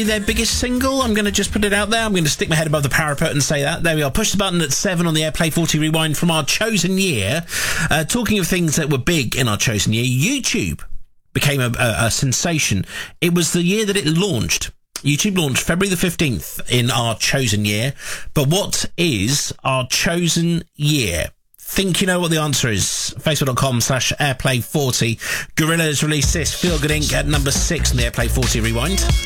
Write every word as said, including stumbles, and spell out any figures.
Their biggest single. I'm going to just put it out there. I'm going to stick my head above the parapet and say that. There we are. Push the button at seven on the Airplay forty Rewind from our chosen year. Uh, talking of things that were big in our chosen year, YouTube became a, a, a sensation. It was the year that it launched. YouTube launched February the fifteenth in our chosen year. But what is our chosen year? Think you know what the answer is. Facebook.com slash Airplay40. Gorillaz released this, Feel Good Incorporated at number six on the Airplay forty Rewind.